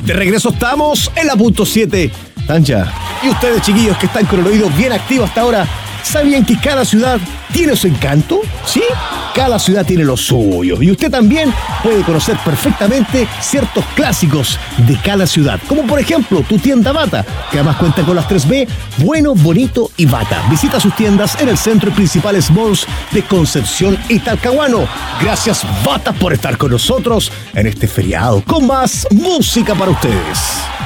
De regreso estamos en la punto 7. Tanja, y ustedes, chiquillos, que están con el oído bien activo hasta ahora, ¿sabían que cada ciudad tiene su encanto? ¿Sí? Cada ciudad tiene lo suyo. Y usted también puede conocer perfectamente ciertos clásicos de cada ciudad. Como por ejemplo, tu tienda Bata, que además cuenta con las 3B, bueno, bonito y Bata. Visita sus tiendas en el centro y principales malls de Concepción y Talcahuano. Gracias, Bata, por estar con nosotros en este feriado con más música para ustedes.